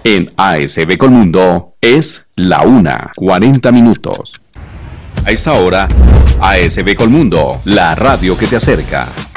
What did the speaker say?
En ASB Colmundo es la 1:40. A esta hora, ASB Colmundo, la radio que te acerca.